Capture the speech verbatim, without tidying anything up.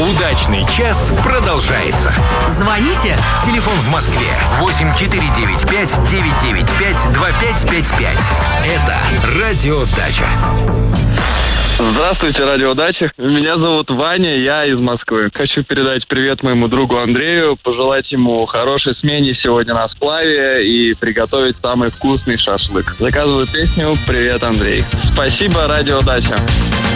Удачный час продолжается. Звоните. Телефон в Москве восемь четыре девять пять девять девять пять два пять пять пять. Это Радио Дача. Здравствуйте, Радио Дача. Меня зовут Ваня, я из Москвы. Хочу передать привет моему другу Андрею, пожелать ему хорошей смены сегодня на сплаве и приготовить самый вкусный шашлык. Заказываю песню «Привет, Андрей». Спасибо, Радио Дача.